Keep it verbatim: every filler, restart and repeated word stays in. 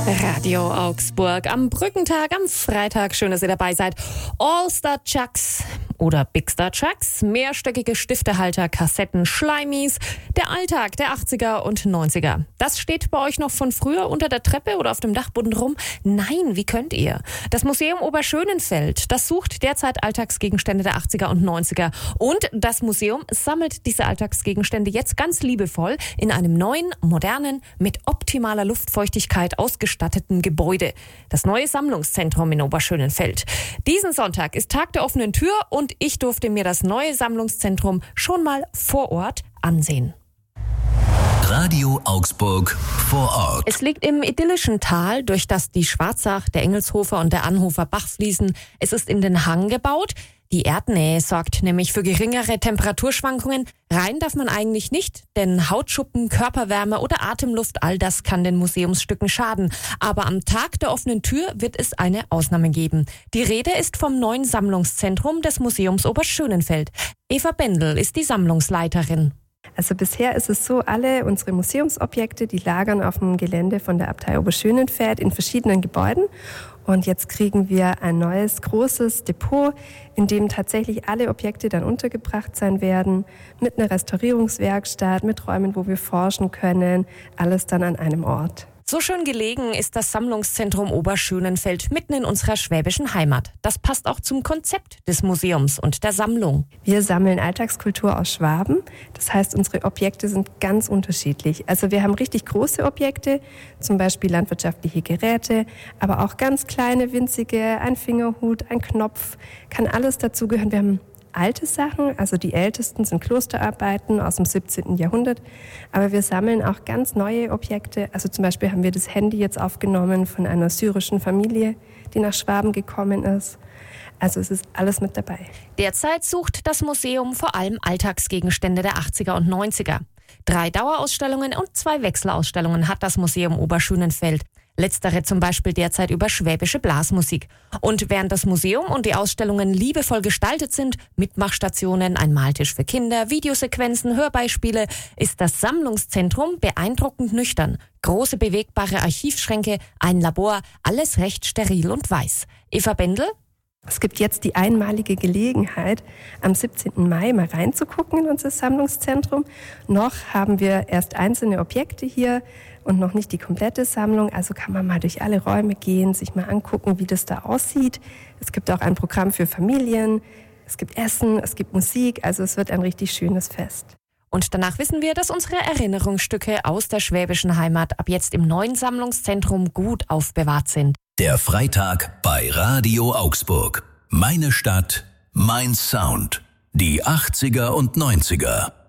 Radio Augsburg am Brückentag, am Freitag. Schön, dass ihr dabei seid. All-Star Chucks oder Big Star Chucks, mehrstöckige Stiftehalter, Kassetten, Schleimis, der Alltag der achtziger und neunziger. Das steht bei euch noch von früher unter der Treppe oder auf dem Dachboden rum? Nein, wie könnt ihr? Das Museum Oberschönenfeld, das sucht derzeit Alltagsgegenstände der achtziger und neunziger. Und das Museum sammelt diese Alltagsgegenstände jetzt ganz liebevoll in einem neuen, modernen, mit optimaler Luftfeuchtigkeit ausgestatteten Gebäude. Das neue Sammlungszentrum in Oberschönenfeld. Diesen Sonntag ist Tag der offenen Tür und ich durfte mir das neue Sammlungszentrum schon mal vor Ort ansehen. Radio Augsburg vor Ort. Es liegt im idyllischen Tal, durch das die Schwarzach, der Engelshofer und der Anhofer Bach fließen. Es ist in den Hang gebaut. Die Erdnähe sorgt nämlich für geringere Temperaturschwankungen. Rein darf man eigentlich nicht, denn Hautschuppen, Körperwärme oder Atemluft, all das kann den Museumsstücken schaden. Aber am Tag der offenen Tür wird es eine Ausnahme geben. Die Rede ist vom neuen Sammlungszentrum des Museums Oberschönenfeld. Eva Bendel ist die Sammlungsleiterin. Also bisher ist es so, alle unsere Museumsobjekte, die lagern auf dem Gelände von der Abtei Oberschönenfeld in verschiedenen Gebäuden. Und jetzt kriegen wir ein neues, großes Depot, in dem tatsächlich alle Objekte dann untergebracht sein werden, mit einer Restaurierungswerkstatt, mit Räumen, wo wir forschen können, alles dann an einem Ort. So schön gelegen ist das Sammlungszentrum Oberschönenfeld mitten in unserer schwäbischen Heimat. Das passt auch zum Konzept des Museums und der Sammlung. Wir sammeln Alltagskultur aus Schwaben. Das heißt, unsere Objekte sind ganz unterschiedlich. Also wir haben richtig große Objekte, zum Beispiel landwirtschaftliche Geräte, aber auch ganz kleine, winzige, ein Fingerhut, ein Knopf, kann alles dazugehören. Wir haben alte Sachen, also die ältesten sind Klosterarbeiten aus dem siebzehnten Jahrhundert, aber wir sammeln auch ganz neue Objekte. Also zum Beispiel haben wir das Handy jetzt aufgenommen von einer syrischen Familie, die nach Schwaben gekommen ist. Also es ist alles mit dabei. Derzeit sucht das Museum vor allem Alltagsgegenstände der achtziger und neunziger. Drei Dauerausstellungen und zwei Wechselausstellungen hat das Museum Oberschönenfeld. Letztere zum Beispiel derzeit über schwäbische Blasmusik. Und während das Museum und die Ausstellungen liebevoll gestaltet sind, Mitmachstationen, ein Maltisch für Kinder, Videosequenzen, Hörbeispiele, ist das Sammlungszentrum beeindruckend nüchtern. Große bewegbare Archivschränke, ein Labor, alles recht steril und weiß. Eva Bendel? Es gibt jetzt die einmalige Gelegenheit, am siebzehnten Mai mal reinzugucken in unser Sammlungszentrum. Noch haben wir erst einzelne Objekte hier und noch nicht die komplette Sammlung. Also kann man mal durch alle Räume gehen, sich mal angucken, wie das da aussieht. Es gibt auch ein Programm für Familien, es gibt Essen, es gibt Musik. Also es wird ein richtig schönes Fest. Und danach wissen wir, dass unsere Erinnerungsstücke aus der schwäbischen Heimat ab jetzt im neuen Sammlungszentrum gut aufbewahrt sind. Der Freitag bei Radio Augsburg. Meine Stadt, mein Sound. Die achtziger und neunziger.